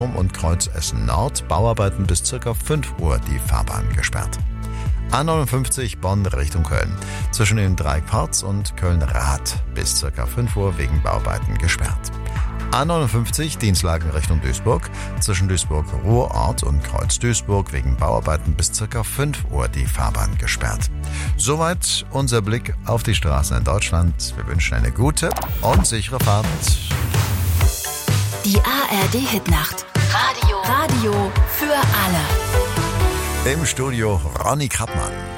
und Kreuz Essen Nord, Bauarbeiten bis ca. 5 Uhr die Fahrbahn gesperrt. A59 Bonn Richtung Köln. Zwischen den Dreieckparts und Köln-Rath bis ca. 5 Uhr wegen Bauarbeiten gesperrt. A59 Dienstlagen Richtung Duisburg. Zwischen Duisburg-Ruhrort und Kreuz Duisburg wegen Bauarbeiten bis ca. 5 Uhr die Fahrbahn gesperrt. Soweit unser Blick auf die Straßen in Deutschland. Wir wünschen eine gute und sichere Fahrt. Die ARD-Hitnacht. Radio für alle. Im Studio Ronny Krappmann.